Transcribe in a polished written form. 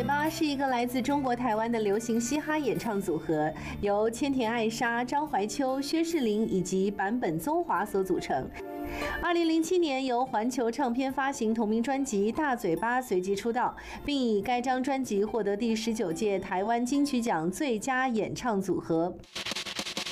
嘴巴是一个来自中国台湾的流行嘻哈演唱组合，由千田爱莎、张怀秋、薛仕凌以及坂本宗华所组成。2007年由环球唱片发行同名专辑《大嘴巴》，随即出道，并以该张专辑获得第19届台湾金曲奖最佳演唱组合。